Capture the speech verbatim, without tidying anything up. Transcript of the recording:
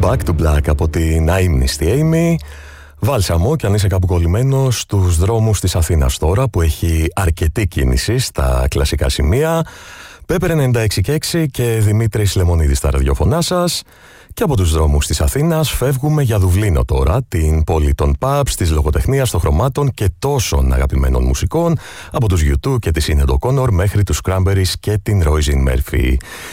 Back to Black από την αείμνηστη Amy. Βάλσαμο, κι αν είσαι κάπου κολλημένο στους δρόμους της Αθήνας τώρα, που έχει αρκετή κίνηση στα κλασικά σημεία. Πέπερ ενενήντα έξι και έξι και Δημήτρης Λεμονίδης στα ραδιοφωνά σας. Και από τους δρόμους της Αθήνας φεύγουμε για Δουβλίνο τώρα, την πόλη των pubs, της λογοτεχνίας, των χρωμάτων και τόσων αγαπημένων μουσικών, από τους γιου τού και τη Sinéad O'Connor μέχρι τους Cranberries και την Roisin Murphy.